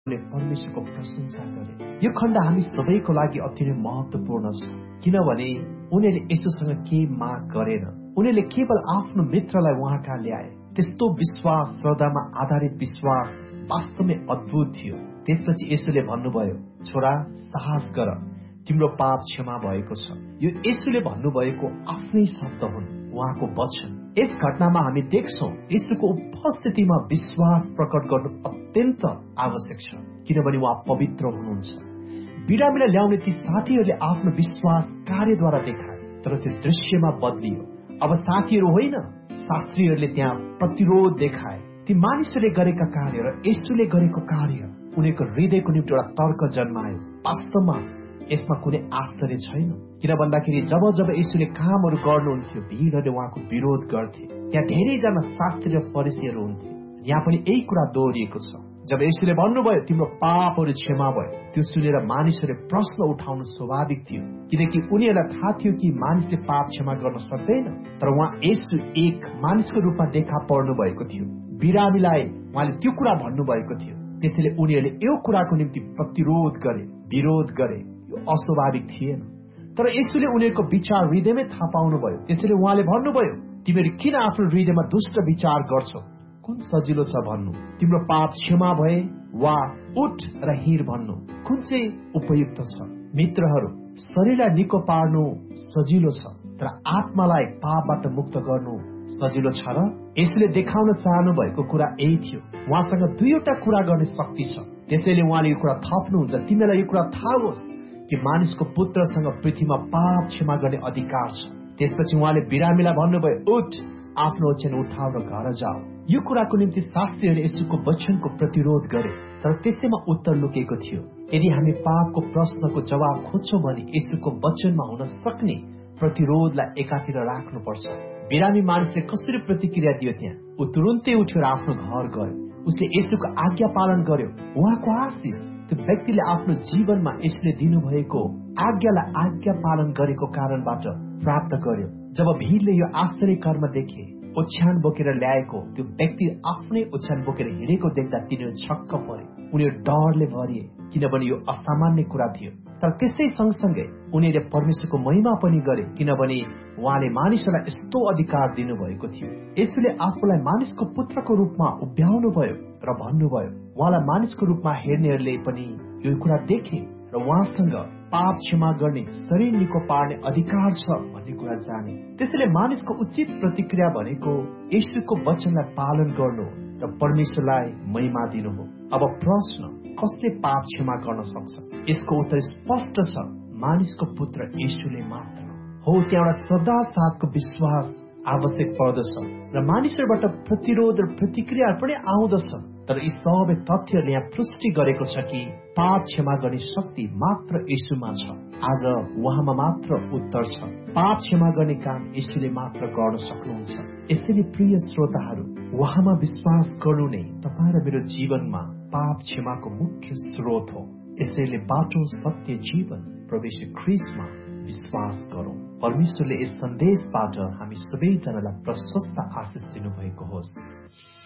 परमेश्वरको प्रशंसा गरे। यो खण्ड हामी सबैको लागि अति नै महत्त्वपूर्ण छ, किनभने उनीहरूले यसोसँग के माग गरेन। उनीहरूले केवल आफ्नो मित्रलाई उहाँका ल्याए। त्यस्तो विश्वास, श्रद्धामा आधारित विश्वास वास्तवमै अद्भुत थियो। त्यसपछि यसोले भन्नुभयो, छोरा साहस गर, तिम्रो पाप क्षमा भएको छ। यो यसोले भन्नुभएको आफ्नै शब्द हुन्, उहाँको वचन। यस घटनामा हामी देख्छौं यसोको उपस्थितिमा विश्वास प्रकट गर्नु अत्यन्त आवश्यक छ, किनभने उहाँ पवित्र हुनुहुन्छ। बिरामीलाई ल्याउने ती साथीहरूले आफ्नो विश्वास कार्यद्वारा देखाए, तर त्यो दृश्यमा बदलियो। अब साथीहरू होइन, शास्त्रीहरूले त्यहाँ प्रतिरोध देखाए। ती मानिसहरूले गरेका कार्य र यसोले गरेको कार्य उनीहरूको हृदयको निम्ति एउटा तर्क जन्मायो। वास्तवमा यसमा कुनै आश्चर्य छैन, किन भन्दाखेरि जब जब यसोले कामहरू गर्नुहुन्थ्यो, भीडहरूले उहाँको विरोध गर्थे। त्यहाँ धेरैजना शास्त्री र फरिसीहरू हुन्थे। यहाँ पनि यही कुरा दोहोरिएको छ। जब यसोले भन्नुभयो तिम्रो पापहरू क्षमा भयो, त्यो सुनेर मानिसहरूले प्रश्न उठाउनु स्वाभाविक थियो, किनकि उनीहरूलाई थाहा थियो कि मानिसले पाप क्षमा गर्न सक्दैन। तर उहाँ यसो एक मानिसको रूपमा देखा पर्नु भएको थियो। बिरामीलाई उहाँले त्यो कुरा भन्नुभएको थियो। त्यसैले उनीहरूले यो कुराको निम्ति प्रतिरोध गरे, विरोध गरे। यो अस्वाभाविक थिएन। तर यसोले उनीहरूको विचार हृदयमै थाहा पाउनुभयो। त्यसैले उहाँले भन्नुभयो, तिमीहरू किन आफ्नो हृदयमा दुष्ट विचार गर्छौ? कुन सजिलो छ भन्नु, तिम्रो पाप क्षमा भए, वा उठ र हिँड भन्नु? कुन चाहिँ उपयुक्त छ? मित्रहरू, शरीरलाई निको पार्नु सजिलो छ, तर आत्मालाई पापबाट मुक्त गर्नु सजिलो छ र? यसले देखाउन चाहनु भएको कुरा यही थियो। उहाँसँग दुईवटा कुरा गर्ने शक्ति छ। त्यसैले उहाँले यो कुरा थप्नुहुन्छ, तिमीलाई यो कुरा थाहा होस् कि मानिसको पुत्रसँग पृथ्वीमा पाप क्षमा गर्ने अधिकार छ। त्यसपछि उहाँले बिरामीलाई भन्नुभयो, उठ, आफ्नो ओछ्यान उठाउ र घर जाऊ। यो कुराको निम्ति शास्त्रीहरूले यसोको वचनको प्रतिरोध गरे, तर त्यसैमा उत्तर लुकेको थियो। यदि हामी पापको प्रश्नको जवाब खोज्छौं भने यसोको वचनमा हुन सक्ने प्रतिरोधलाई एकातिर राख्नुपर्छ। बिरामी मानिसले कसरी प्रतिक्रिया दियो? त्यहाँ ऊ तुरुन्तै उठेर आफ्नो घर गयो। उसले यसोको आज्ञा पालन गर्यो। उहाँको आशिष त्यो व्यक्तिले आफ्नो जीवनमा यसले दिनुभएको आज्ञालाई आज्ञा पालन गरेको कारणबाट प्राप्त गर्यो। जब भीडले यो आश्चर्य कर्म देखे, ओछ्यान बोकेर ल्याएको त्यो व्यक्ति आफ्नै ओछ्यान बोकेर हिँडेको देख्दा तिनीहरू छक्क परे। उनीहरू डरले भरिए, किनभने यो असामान्य कुरा थियो। तर त्यसै सँगसँगै उनीहरूले परमेश्वरको महिमा पनि गरे, किनभने उहाँले मानिसहरूलाई यस्तो अधिकार दिनुभएको थियो। यसोले आफूलाई मानिसको पुत्रको रूपमा उभ्याउनु भयो र भन्नुभयो, उहाँलाई मानिसको रूपमा हेर्नेहरूले पनि यो कुरा देखे र उहाँसँग पाप क्षमा गर्ने, शरीर निको पार्ने अधिकार छ भन्ने कुरा जाने। त्यसैले मानिसको उचित प्रतिक्रिया भनेको यसोको वचनलाई पालन गर्नु र परमेश्वरलाई महिमा दिनु हो। अब प्रश्न, कसले पाप क्षमा गर्न सक्छ? यसको उत्तर स्पष्ट छ, मानिसको पुत्र यसोले मात्र हो। त्यहाँ एउटा श्रद्धा साथको विश्वास आवश्यक पर्दछ र मानिसहरूबाट प्रतिरोध र प्रतिक्रिया पनि आउँदछ। तर यी सबै तथ्यले यहाँ पुष्टि गरेको छ कि पाप क्षमा गर्ने शक्ति मात्र यसोमा छ। आज उहाँमा मात्र उत्तर छ। पाप क्षमा गर्ने काम यसोले मात्र गर्न सक्नुहुन्छ। यसैले प्रिय श्रोताहरू, उहाँमा विश्वास गर्नु नै तपाईँ र मेरो जीवनमा पाप क्षमाको मुख्य स्रोत हो। यसैले बाटो, सत्य, जीवन प्रभु यीशु ख्रीष्टमा विश्वास गरौँ। परमेश्वरले यस सन्देशबाट हामी सबैजनालाई प्रशस्त आशिष दिनुभएको होस्।